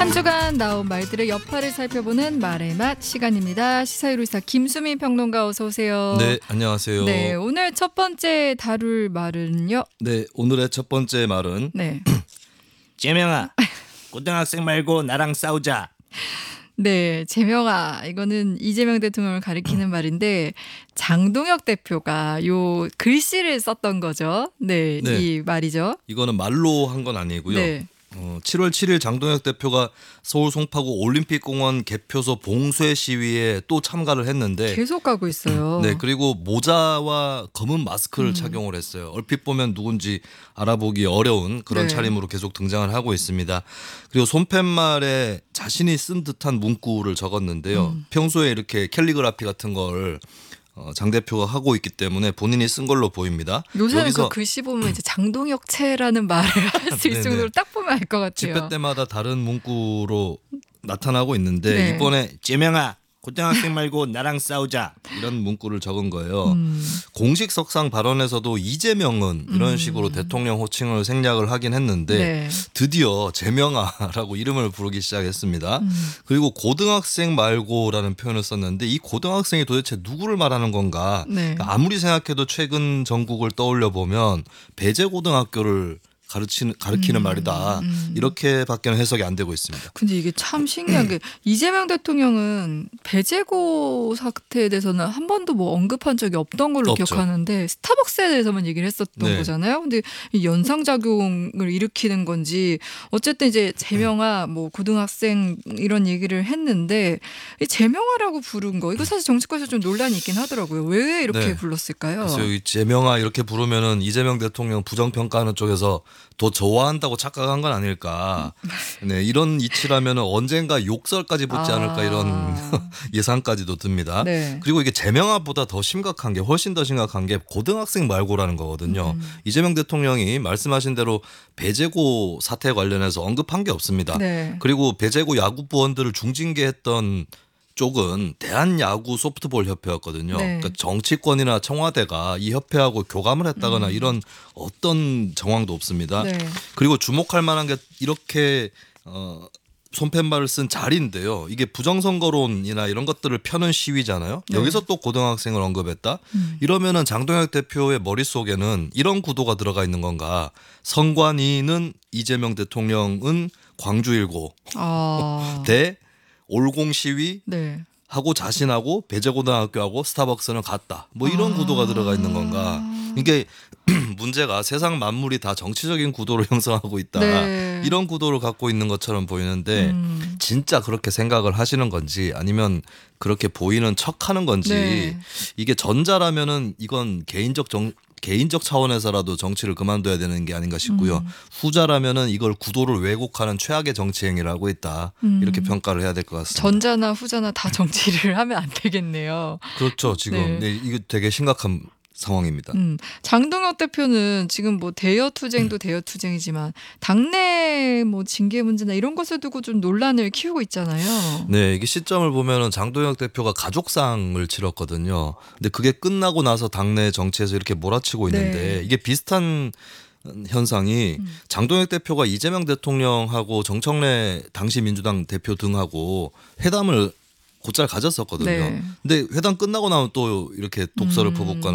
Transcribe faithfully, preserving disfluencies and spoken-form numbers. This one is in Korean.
한 주간 나온 말들의 여파를 살펴보는 말의 맛 시간입니다. 시사유리사 김수민 평론가 어서 오세요. 네, 안녕하세요. 네, 오늘 첫 번째 다룰 말은요. 네, 오늘의 첫 번째 말은 네. 재명아, 고등학생 말고 나랑 싸우자. 네, 재명아, 이거는 이재명 대통령을 가리키는 말인데 장동혁 대표가 요 글씨를 썼던 거죠. 네, 네. 이 말이죠. 이거는 말로 한 건 아니고요. 네. 어, 칠월 칠일 장동혁 대표가 서울 송파구 올림픽공원 개표소 봉쇄 시위에 또 참가를 했는데 계속 가고 있어요. 네, 그리고 모자와 검은 마스크를 음. 착용을 했어요. 얼핏 보면 누군지 알아보기 어려운 그런 네. 차림으로 계속 등장을 하고 있습니다. 그리고 손팻말에 자신이 쓴 듯한 문구를 적었는데요. 음. 평소에 이렇게 캘리그라피 같은 걸 어, 장 대표가 하고 있기 때문에 본인이 쓴 걸로 보입니다. 요새는 여기서 그 글씨 보면 이제 장동혁체라는 말을 할 수 있을 정도로 딱 보면 알 것 같아요. 집회 때마다 다른 문구로 나타나고 있는데 네. 이번에 재명아, 고등학생 말고 나랑 싸우자. 이런 문구를 적은 거예요. 음. 공식 석상 발언에서도 이재명은 이런 음. 식으로 대통령 호칭을 생략을 하긴 했는데 네. 드디어 재명아라고 이름을 부르기 시작했습니다. 음. 그리고 고등학생 말고라는 표현을 썼는데 이 고등학생이 도대체 누구를 말하는 건가? 네. 그러니까 아무리 생각해도 최근 전국을 떠올려 보면 배재고등학교를 가르치는 가르키는 음, 말이다. 음. 이렇게밖에는 해석이 안 되고 있습니다. 근데 이게 참 신기한 게 이재명 대통령은 배재고 사태에 대해서는 한 번도 뭐 언급한 적이 없던 걸로 없죠. 기억하는데 스타벅스에 대해서만 얘기를 했었던 네. 거잖아요. 근데 이 연상작용을 일으키는 건지 어쨌든 이제 재명아 뭐 고등학생 이런 얘기를 했는데 이 재명아라고 부른 거 이거 사실 정치권에서 좀 논란이 있긴 하더라고요. 왜 이렇게 네. 불렀을까요? 그래서 이 재명아 이렇게 부르면은 이재명 대통령 부정평가하는 쪽에서 더 좋아한다고 착각한 건 아닐까. 네, 이런 이치라면은 언젠가 욕설까지 붙지 아. 않을까 이런 예상까지도 듭니다. 네. 그리고 이게 재명아보다 더 심각한 게 훨씬 더 심각한 게 고등학생 말고라는 거거든요. 음. 이재명 대통령이 말씀하신 대로 배재고 사태 관련해서 언급한 게 없습니다. 네. 그리고 배재고 야구부원들을 중징계했던 쪽은 대한야구 소프트볼 협회였거든요. 네. 그러니까 정치권이나 청와대가 이 협회하고 교감을 했다거나 음. 이런 어떤 정황도 없습니다. 네. 그리고 주목할 만한 게 이렇게 어, 손팻말을 쓴 자리인데요. 이게 부정선거론이나 이런 것들을 펴는 시위잖아요. 네. 여기서 또 고등학생을 언급했다. 음. 이러면은 장동혁 대표의 머릿속에는 이런 구도가 들어가 있는 건가. 선관위는 이재명 대통령은 광주일고 아. 대 올공 시위 네. 하고 자신하고 배재고등학교하고 스타벅스는 같다. 뭐 이런 아. 구도가 들어가 있는 건가. 이게 문제가 세상 만물이 다 정치적인 구도를 형성하고 있다. 네. 이런 구도를 갖고 있는 것처럼 보이는데 음. 진짜 그렇게 생각을 하시는 건지 아니면 그렇게 보이는 척하는 건지 네. 이게 전자라면은 이건 개인적 정 개인적 차원에서라도 정치를 그만둬야 되는 게 아닌가 싶고요. 음. 후자라면은 이걸 구도를 왜곡하는 최악의 정치 행위를 하고 있다. 음. 이렇게 평가를 해야 될 것 같습니다. 전자나 후자나 다 정치를 하면 안 되겠네요. 그렇죠. 지금 네. 네. 이거 되게 심각한 상황입니다. 음, 장동혁 대표는 지금 뭐 대여 투쟁도 대여 투쟁이지만 당내 뭐 징계 문제나 이런 것을 두고 좀 논란을 키우고 있잖아요. 네, 이게 시점을 보면은 장동혁 대표가 가족상을 치렀거든요. 근데 그게 끝나고 나서 당내 정치에서 이렇게 몰아치고 있는데 네. 이게 비슷한 현상이 음. 장동혁 대표가 이재명 대통령하고 정청래 당시 민주당 대표 등하고 회담을 곧잘 가졌었거든요. 네. 근데 회담 끝나고 나면 또 이렇게 독서를 음. 퍼붓거나